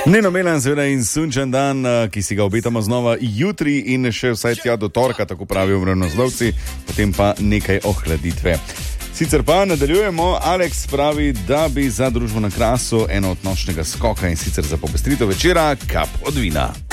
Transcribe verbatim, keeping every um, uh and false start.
Nenomelen seveda in sunčen dan, ki si ga obetamo znova jutri in še vsaj tja do torka, tako pravijo vremenoslovci, potem pa nekaj ohladitve. Sicer pa nadaljujemo, Aleks pravi, da bi za družbo na Krasu eno od nočnega skoka in sicer za popestritev večera kap od vina.